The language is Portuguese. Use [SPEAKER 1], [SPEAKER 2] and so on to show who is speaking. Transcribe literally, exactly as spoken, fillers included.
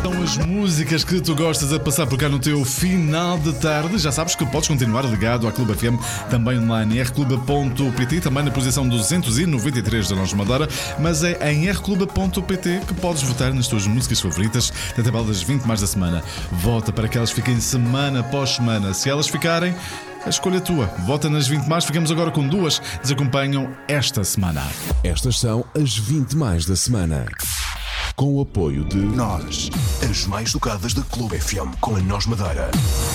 [SPEAKER 1] São as músicas que tu gostas a passar por cá no teu final de tarde. Já sabes que podes continuar ligado à Clube F M, também online em r clube ponto p t, também na posição duzentos e noventa e três da Nós Madeira, mas é em r clube ponto p t que podes votar nas tuas músicas favoritas da tabela das vinte mais da semana. Vota para que elas fiquem semana após semana. Se elas ficarem, a escolha é tua. Vota nas vinte mais. Ficamos agora com duas que nos acompanham esta semana.
[SPEAKER 2] Estas são as vinte mais da semana. Com o apoio de
[SPEAKER 3] Nós, as mais tocadas da Clube F M com a Nós Madeira.